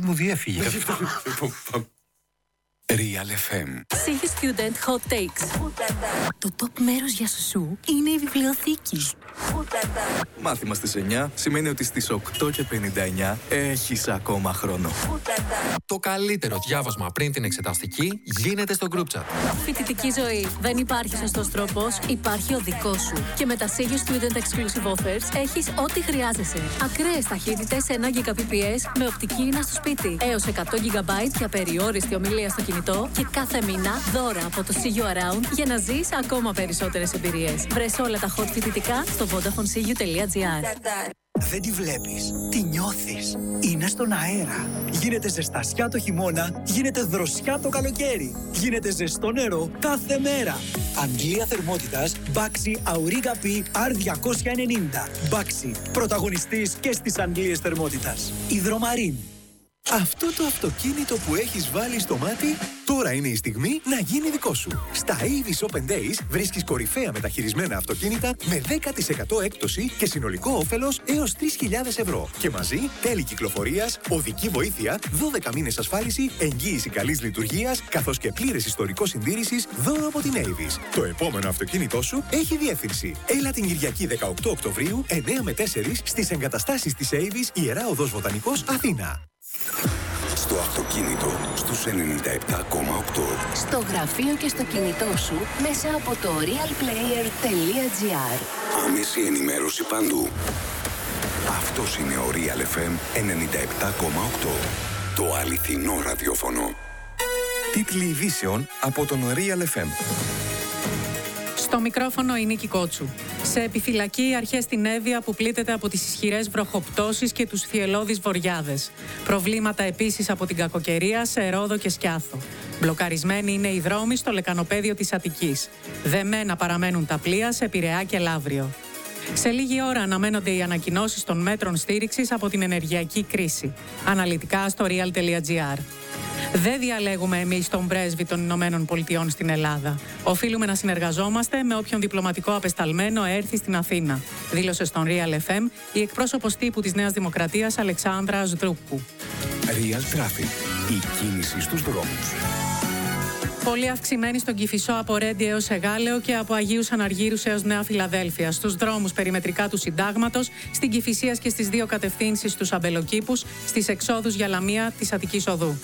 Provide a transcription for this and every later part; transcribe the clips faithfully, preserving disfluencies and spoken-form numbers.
μου διέφυγε. Real εφ εμ. Σίγη Student Hot Takes. Το top μέρος για σουσού είναι η βιβλιοθήκη. Μάθημα στις εννιά σημαίνει ότι στις οκτώ και πενήντα εννιά έχεις ακόμα χρόνο. Το καλύτερο διάβασμα πριν την εξεταστική γίνεται στο group chat. Φοιτητική ζωή. Δεν υπάρχει σωστός τρόπος, υπάρχει ο δικός σου. Και με τα Σίγη Student Exclusive Offers έχεις ό,τι χρειάζεσαι. Ακραίες ταχύτητες ένα γιγαμπιτ με οπτική ίνα στο σπίτι. Έως εκατό τζι μπι για περιόριστη ομιλία στο κινητό και κάθε μήνα δώρα από το See You Around για να ζεις ακόμα περισσότερες εμπειρίες. Βρες όλα τα hot φοιτητικά στο vodafone c u dot g r. Δεν τη βλέπεις, τη νιώθεις. Είναι στον αέρα. Γίνεται ζεστασιά το χειμώνα, γίνεται δροσιά το καλοκαίρι. Γίνεται ζεστό νερό κάθε μέρα. Αντλία θερμότητας Baxi Auriga P αρ διακόσια ενενήντα. Baxi, πρωταγωνιστής και στις αντλίες θερμότητας. Υδρομαρίν. Αυτό το αυτοκίνητο που έχεις βάλει στο μάτι, τώρα είναι η στιγμή να γίνει δικό σου. Στα Avis Open Days βρίσκεις κορυφαία μεταχειρισμένα αυτοκίνητα με δέκα τοις εκατό έκπτωση και συνολικό όφελος έως τρεις χιλιάδες ευρώ. Και μαζί τέλη κυκλοφορίας, οδική βοήθεια, δώδεκα μήνες ασφάλιση, εγγύηση καλής λειτουργίας, καθώς και πλήρες ιστορικό συντήρησης δώρο από την Avis. Το επόμενο αυτοκίνητό σου έχει διεύθυνση. Έλα την Κυριακή δεκαοκτώ Οκτωβρίου, εννιά με τέσσερα στις εγκαταστάσεις της Avis, Ιερά Οδός Βοτανικός, Αθήνα. Στο αυτοκίνητο στους ενενήντα επτά κόμμα οκτώ. Στο γραφείο και στο κινητό σου μέσα από το realplayer τελεία gr. Άμεση ενημέρωση παντού. Αυτός είναι ο Real εφ εμ ενενήντα επτά κόμμα οκτώ. Το αληθινό ραδιόφωνο. Τίτλοι ειδήσεων από τον Real εφ εμ. Στο μικρόφωνο η Νίκη Κότσου. Σε επιφυλακή οι αρχές στην Εύβοια που πλήττεται από τις ισχυρές βροχοπτώσεις και τους θυελλώδεις βοριάδες. Προβλήματα επίσης από την κακοκαιρία σε Ρόδο και Σκιάθο. Μπλοκαρισμένοι είναι οι δρόμοι στο λεκανοπέδιο της Αττικής. Δεμένα παραμένουν τα πλοία σε Πειραιά και Λαύριο. Σε λίγη ώρα αναμένονται οι ανακοινώσεις των μέτρων στήριξης από την ενεργειακή κρίση. Αναλυτικά στο real τελεία gr. Δεν διαλέγουμε εμείς τον πρέσβη των Ηνωμένων Πολιτειών στην Ελλάδα. Οφείλουμε να συνεργαζόμαστε με όποιον διπλωματικό απεσταλμένο έρθει στην Αθήνα, δήλωσε στον Real εφ εμ η εκπρόσωπος τύπου της Νέας Δημοκρατίας Αλεξάνδρα Σδρούπκου. Real Traffic. Η κίνηση στους δρόμους. Πολύ αυξημένη στον Κηφισό από Ρέντι έως Εγάλεο και από Αγίους Αναργύρους έως Νέα Φιλαδέλφεια. Στους δρόμους περιμετρικά του Συντάγματος, στην Κηφισίας και στις δύο κατευθύνσεις στους αμπελοκήπους, στις εξόδους για Λαμία της Αττικής Οδού.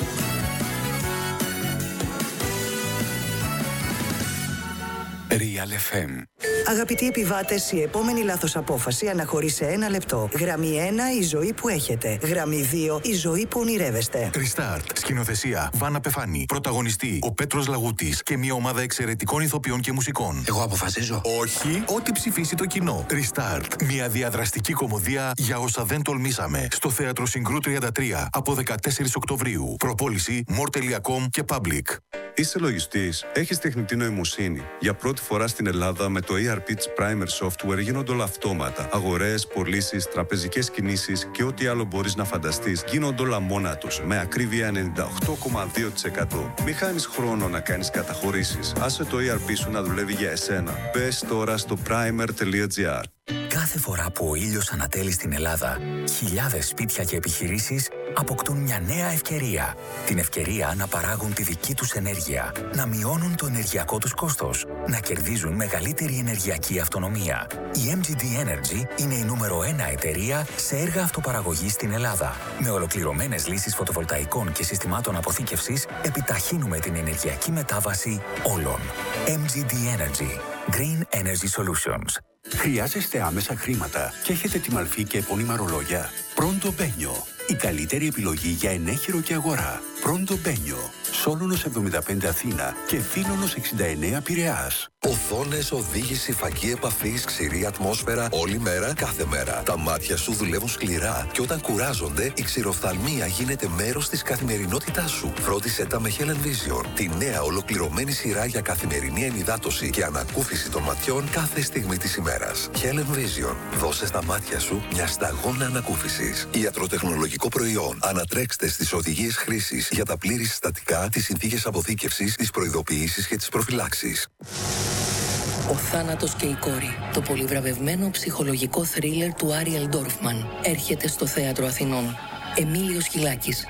Real εφ εμ. Αγαπητοί επιβάτες, η επόμενη λάθος απόφαση αναχωρεί σε ένα λεπτό. Γραμμή ένα, η ζωή που έχετε. Γραμμή δύο, η ζωή που ονειρεύεστε. Restart. Σκηνοθεσία Βάνα Πεφάνη. Πρωταγωνιστή ο Πέτρος Λαγούτης και μια ομάδα εξαιρετικών ηθοποιών και μουσικών. Εγώ αποφασίζω. Όχι, ό,τι ψηφίσει το κοινό. Restart. Μια διαδραστική κωμωδία για όσα δεν τολμήσαμε. Στο Θέατρο Συγκρού τριάντα τρία από δεκατέσσερις Οκτωβρίου. Προπόληση more τελεία com και Public. Είσαι λογιστής, έχεις τεχνητή νοημοσύνη. Για πρώτη φορά στην Ελλάδα με το ι αρ πι της Primer Software γίνονται όλα αυτόματα. Αγορές, πωλήσεις, τραπεζικές κινήσεις και ό,τι άλλο μπορείς να φανταστείς γίνονται όλα μόνα τους, με ακρίβεια ενενήντα οκτώ κόμμα δύο τοις εκατό. Μη χάνεις χρόνο να κάνεις καταχωρήσεις. Άσε το ι αρ πι σου να δουλεύει για εσένα. Μπες τώρα στο primer τελεία gr. Κάθε φορά που ο ήλιος ανατέλει στην Ελλάδα, χιλιάδες σπίτια και επιχειρήσεις αποκτούν μια νέα ευκαιρία. Την ευκαιρία να παράγουν τη δική τους ενέργεια, να μειώνουν το ενεργειακό τους κόστος, να κερδίζουν μεγαλύτερη ενεργειακή αυτονομία. Η εμ τζι ντι Energy είναι η νούμερο ένα εταιρεία σε έργα αυτοπαραγωγής στην Ελλάδα. Με ολοκληρωμένες λύσεις φωτοβολταϊκών και συστημάτων αποθήκευσης, επιταχύνουμε την ενεργειακή μετάβαση όλων. εμ τζι ντι Energy. Green Energy Solutions. Χρειάζεστε άμεσα χρήματα και έχετε τη μαλφή και επώνυμα ρολόγια. Πρώντο Μπένιο. Η καλύτερη επιλογή για ενέχειρο και αγορά. Πρώντο Μπένιο. Σόλωνος εβδομήντα πέντε Αθήνα και Φίλωνος εξήντα εννέα Πειραιάς. Οθόνες, οδήγηση, φακή επαφής, ξηρή ατμόσφαιρα, όλη μέρα, κάθε μέρα. Τα μάτια σου δουλεύουν σκληρά και όταν κουράζονται, η ξηροφθαλμία γίνεται μέρος της καθημερινότητάς σου. Φρόντισε τα με Helen Vision, τη νέα ολοκληρωμένη σειρά για καθημερινή ενυδάτωση και ανακούφιση των ματιών κάθε στιγμή της ημέρας. Helen Vision, δώσε στα μάτια σου μια σταγόνα ανακούφισης. Ιατροτεχνολογικό προϊόν. Ανατρέξτε στις οδηγίες χρήσης για τα πλήρη συστατικά, τις συνθήκες αποθήκευσης, τις προειδοποιήσεις και τις προφυλάξεις. Ο θάνατος και η κόρη. Το πολυβραβευμένο ψυχολογικό θρίλερ του Άριελ Ντόρφμαν έρχεται στο Θέατρο Αθηνών. Εμίλιος Χιλάκης.